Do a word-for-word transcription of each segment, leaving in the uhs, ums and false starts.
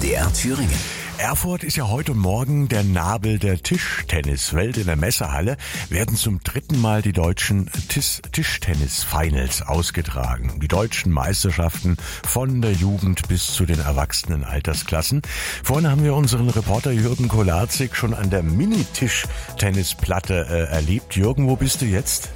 D R Thüringen. Erfurt ist ja heute und morgen der Nabel der Tischtenniswelt. In der Messehalle werden zum dritten Mal die deutschen Tis- Tischtennis-Finals ausgetragen. Die deutschen Meisterschaften von der Jugend bis zu den erwachsenen Altersklassen. Vorhin haben wir unseren Reporter Jürgen Kolarczyk schon an der Mini-Tischtennisplatte äh, erlebt. Jürgen, wo bist du jetzt?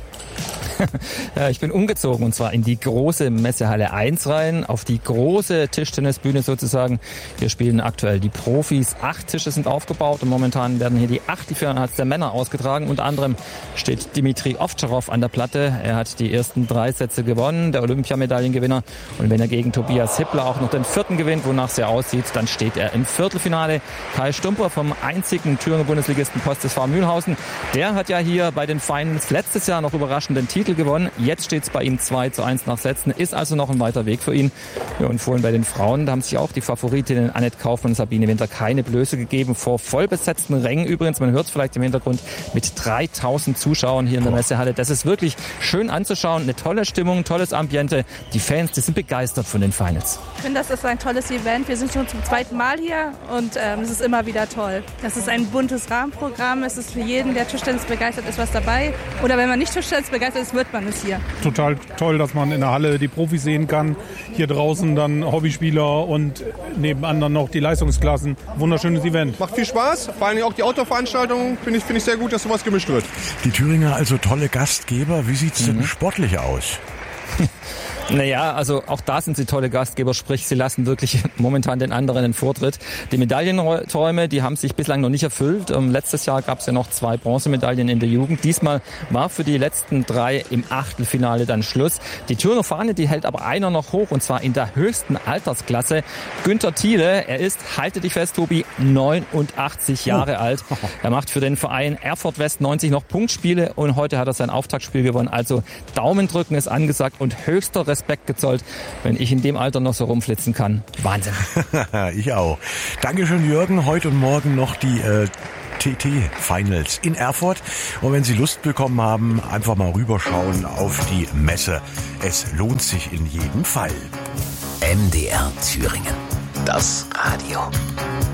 Ja, ich bin umgezogen und zwar in die große Messehalle eins rein, auf die große Tischtennisbühne sozusagen. Hier spielen aktuell die Profis. Acht Tische sind aufgebaut und momentan werden hier die Achtelfinals der Männer ausgetragen. Unter anderem steht Dimitri Ovtcharov an der Platte. Er hat die ersten drei Sätze gewonnen, der Olympiamedaillengewinner. Und wenn er gegen Tobias Hippler auch noch den vierten gewinnt, wonach es ja aussieht, dann steht er im Viertelfinale. Kai Stumper vom einzigen Thüringer Bundesligisten Post S V Mühlhausen, der hat ja hier bei den Finals letztes Jahr noch überraschend den Titel gewonnen. Jetzt steht es bei ihm zwei zu eins nach Sätzen. Ist also noch ein weiter Weg für ihn. Ja, und vorhin bei den Frauen, da haben sich auch die Favoritinnen Annette Kaufmann und Sabine Winter keine Blöße gegeben. Vor vollbesetzten Rängen übrigens, man hört es vielleicht im Hintergrund, mit dreitausend Zuschauern hier in der Messehalle. Das ist wirklich schön anzuschauen. Eine tolle Stimmung, ein tolles Ambiente. Die Fans, die sind begeistert von den Finals. Ich finde, das ist ein tolles Event. Wir sind schon zum zweiten Mal hier und ähm, es ist immer wieder toll. Das ist ein buntes Rahmenprogramm. Es ist für jeden, der Tischtennis begeistert ist, was dabei. Oder wenn man nicht Tischtennis begeistert ist, wird man es hier. Total toll, dass man in der Halle die Profis sehen kann. Hier draußen dann Hobbyspieler und nebenan dann noch die Leistungsklassen. Wunderschönes Event. Macht viel Spaß. Vor allem auch die Outdoor-Veranstaltung finde ich, finde ich sehr gut, dass sowas gemischt wird. Die Thüringer also tolle Gastgeber. Wie sieht's denn Mhm. sportlich aus? Naja, also auch da sind sie tolle Gastgeber, sprich sie lassen wirklich momentan den anderen den Vortritt. Die Medaillenträume, die haben sich bislang noch nicht erfüllt. Ähm, letztes Jahr gab es ja noch zwei Bronzemedaillen in der Jugend. Diesmal war für die letzten drei im Achtelfinale dann Schluss. Die Thüringer Fahne, die hält aber einer noch hoch und zwar in der höchsten Altersklasse. Günther Thiele, er ist, halte dich fest, Tobi, neunundachtzig Jahre oh. alt. Er macht für den Verein Erfurt West neunzig noch Punktspiele und heute hat er sein Auftaktspiel gewonnen. Also Daumendrücken ist angesagt und höchster Respekt gezollt, wenn ich in dem Alter noch so rumflitzen kann. Wahnsinn. Ich auch. Dankeschön, Jürgen. Heute und morgen noch die äh, T T-Finals in Erfurt. Und wenn Sie Lust bekommen haben, einfach mal rüberschauen auf die Messe. Es lohnt sich in jedem Fall. M D R Thüringen. Das Radio.